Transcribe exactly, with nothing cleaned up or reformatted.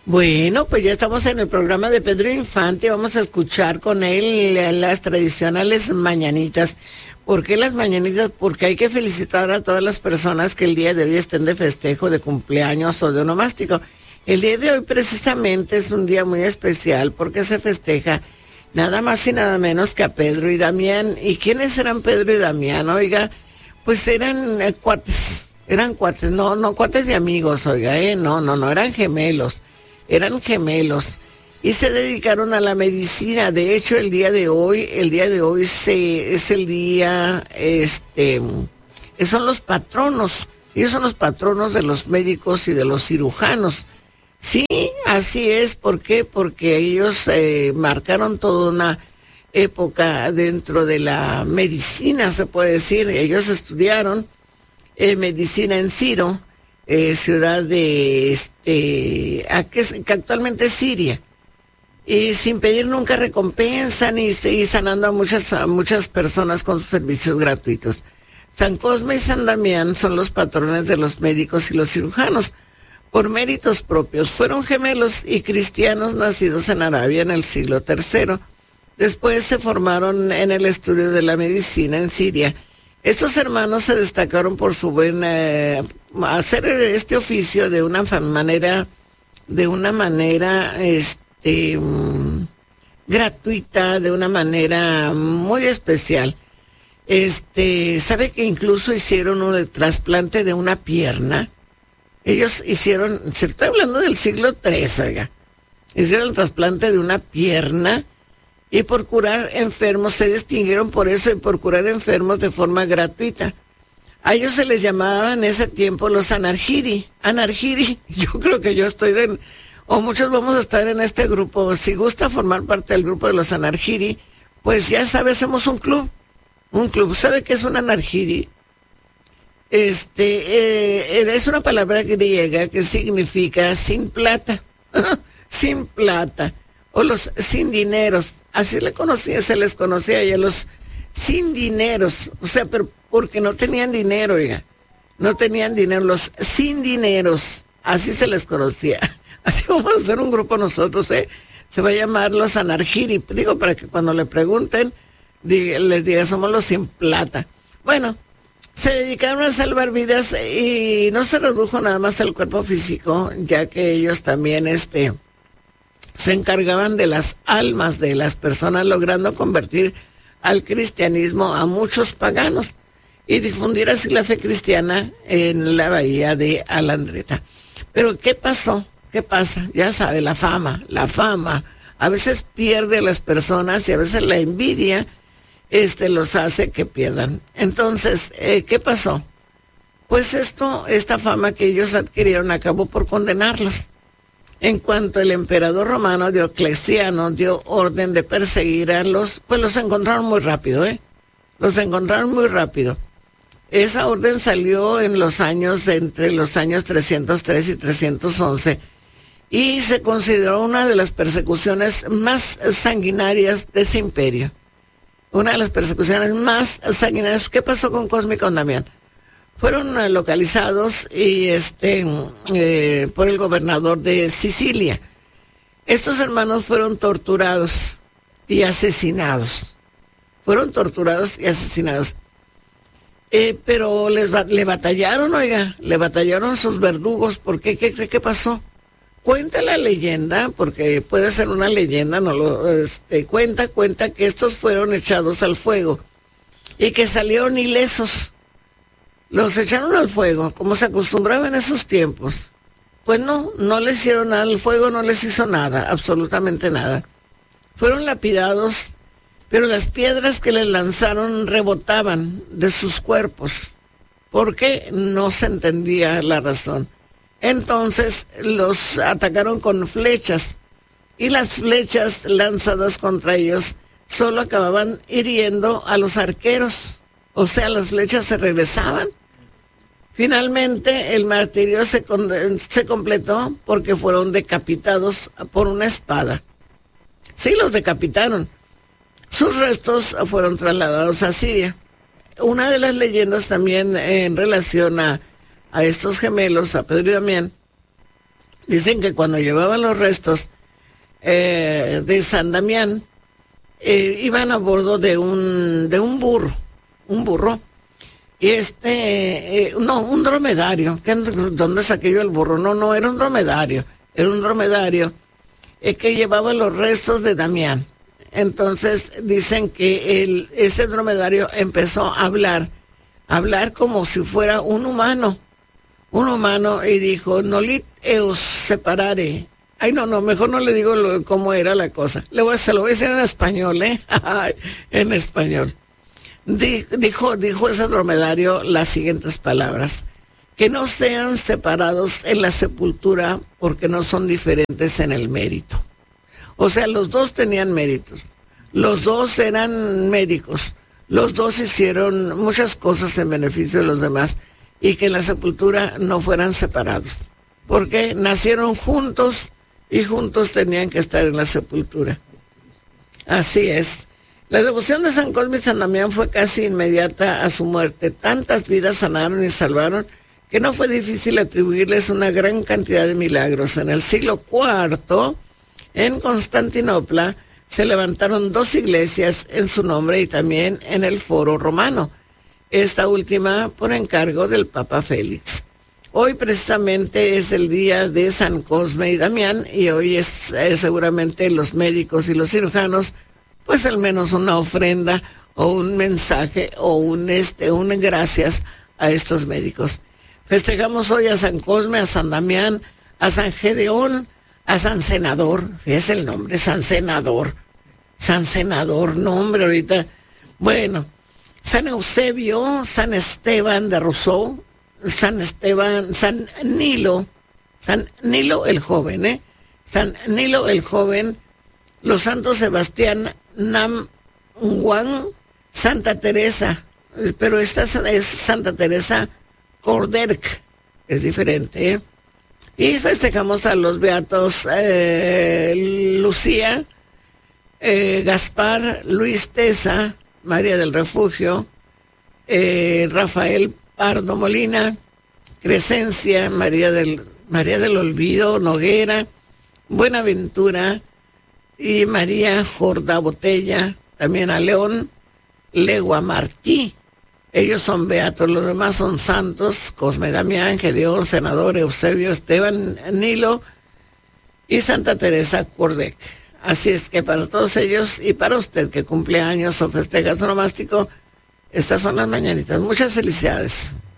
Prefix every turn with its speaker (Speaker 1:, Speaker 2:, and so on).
Speaker 1: Bueno, pues ya estamos en el programa de Pedro Infante. Vamos a escuchar con él las tradicionales mañanitas. ¿Por qué las mañanitas? Porque hay que felicitar a todas las personas que el día de hoy estén de festejo, de cumpleaños o de onomástico. El día de hoy precisamente es un día muy especial porque se festeja nada más y nada menos que a Pedro y Damián. ¿Y quiénes eran Pedro y Damián? Oiga, pues eran eh, cuates, eran cuates, no, no cuates de amigos, oiga, eh, no, no, no, eran gemelos. Eran gemelos y se dedicaron a la medicina. De hecho, el día de hoy, el día de hoy se, es el día, este, son los patronos. Ellos son los patronos de los médicos y de los cirujanos. Sí, así es. ¿Por qué? Porque ellos eh, marcaron toda una época dentro de la medicina, se puede decir. Ellos estudiaron eh, medicina en Ciro. Eh, ciudad de este a que, que actualmente es Siria, y sin pedir nunca recompensa ni y sanando a muchas a muchas personas con sus servicios gratuitos. San Cosme y San Damián son los patrones de los médicos y los cirujanos. Por méritos propios fueron gemelos y cristianos nacidos en Arabia en el siglo tercero. Después se formaron en el estudio de la medicina en Siria. Estos hermanos se destacaron por su buen eh, hacer este oficio de una manera, de una manera este, um, gratuita, de una manera muy especial. Este, ¿sabe que incluso hicieron un trasplante de una pierna? Ellos hicieron, se estoy hablando del siglo tres, oiga, hicieron el trasplante de una pierna. Y por curar enfermos, se distinguieron por eso y por curar enfermos de forma gratuita. A ellos se les llamaba en ese tiempo los anargiri. Anargiri, yo creo que yo estoy de, o muchos vamos a estar en este grupo. Si gusta formar parte del grupo de los anargiri, pues ya sabe, hacemos un club. Un club. ¿Sabe qué es un anargiri? Este, eh, es una palabra griega que significa sin plata. Sin plata. O los sin dineros. Así le conocía, se les conocía ya los sin dineros, o sea, pero porque no tenían dinero, oiga, no tenían dinero, los sin dineros, así se les conocía. Así vamos a hacer un grupo nosotros, ¿eh? Se va a llamar los anargiri, digo, para que cuando le pregunten, diga, les diga, somos los sin plata. Bueno, se dedicaron a salvar vidas y no se redujo nada más el cuerpo físico, ya que ellos también, este... se encargaban de las almas de las personas, logrando convertir al cristianismo a muchos paganos y difundir así la fe cristiana en la bahía de Alandreta. Pero ¿qué pasó? ¿Qué pasa? Ya sabe, la fama, la fama a veces pierde a las personas y a veces la envidia este, los hace que pierdan. Entonces, eh, ¿qué pasó? Pues esto, esta fama que ellos adquirieron acabó por condenarlos. En cuanto el emperador romano Diocleciano dio orden de perseguir a los, pues los encontraron muy rápido, ¿eh? Los encontraron muy rápido. Esa orden salió en los años, entre los años trescientos tres y trescientos once, y se consideró una de las persecuciones más sanguinarias de ese imperio. Una de las persecuciones más sanguinarias. ¿Qué pasó con Cosme y con Damián? Fueron uh, localizados y este eh, por el gobernador de Sicilia. Estos hermanos fueron torturados y asesinados. Fueron torturados y asesinados. Eh, pero les le batallaron, oiga, le batallaron sus verdugos. ¿Por qué? ¿Qué cree que pasó? Cuenta la leyenda, porque puede ser una leyenda, no lo este, cuenta, cuenta que estos fueron echados al fuego y que salieron ilesos. Los echaron al fuego, como se acostumbraba en esos tiempos. Pues no, no les hicieron nada, el fuego no les hizo nada, absolutamente nada. Fueron lapidados, pero las piedras que les lanzaron rebotaban de sus cuerpos. ¿Por qué? No se entendía la razón. Entonces los atacaron con flechas, y las flechas lanzadas contra ellos solo acababan hiriendo a los arqueros. O sea, las flechas se regresaban. Finalmente, el martirio se, con, se completó porque fueron decapitados por una espada. Sí, los decapitaron. Sus restos fueron trasladados a Siria. Una de las leyendas también en relación a, a estos gemelos, a Pedro y Damián, Dicen que cuando llevaban los restos eh, de San Damián, eh, iban a bordo de un, de un burro, un burro, y este, eh, no, un dromedario. ¿Qué, ¿Dónde saqué yo el burro? No, no, era un dromedario, era un dromedario eh, que llevaba los restos de Damián. Entonces dicen que el, ese dromedario empezó a hablar, a hablar como si fuera un humano, un humano, y dijo, nolit eos separare. Ay, no, no, mejor no le digo lo, cómo era la cosa. Le voy a, se lo voy a decir en español, ¿eh? En español. Dijo, dijo ese dromedario las siguientes palabras: que no sean separados en la sepultura porque no son diferentes en el mérito. O sea, los dos tenían méritos, los dos eran médicos, los dos hicieron muchas cosas en beneficio de los demás, y que en la sepultura no fueran separados, porque nacieron juntos y juntos tenían que estar en la sepultura. Así es. La devoción de San Cosme y San Damián fue casi inmediata a su muerte. Tantas vidas sanaron y salvaron que no fue difícil atribuirles una gran cantidad de milagros. En el siglo cuarto, en Constantinopla, se levantaron dos iglesias en su nombre y también en el Foro Romano, esta última por encargo del Papa Félix. Hoy precisamente es el día de San Cosme y Damián, y hoy es eh, seguramente los médicos y los cirujanos, pues al menos una ofrenda o un mensaje o un, este, un gracias a estos médicos. Festejamos hoy a San Cosme, a San Damián, a San Gedeón, a San Senador. Es el nombre, San Senador. San Senador, nombre ahorita. Bueno, San Eusebio, San Esteban de Rousseau, San Esteban, San Nilo, San Nilo el joven, ¿eh? San Nilo el joven, los santos Sebastián, Nam Juan, Santa Teresa, pero esta es Santa Teresa Corderc, es diferente, ¿eh? Y festejamos a los beatos eh, Lucía, eh, Gaspar, Luis Tesa, María del Refugio, eh, Rafael Pardo Molina, Crescencia, María del, María del Olvido, Noguera, Buenaventura y María Jordá Botella, también a León, Legua Martí. Ellos son beatos, los demás son santos: Cosme Damián, Gedeón, Senador, Eusebio, Esteban, Nilo y Santa Teresa Cordec. Así es que para todos ellos y para usted que cumple años o festeja su nomástico, estas son las mañanitas. Muchas felicidades.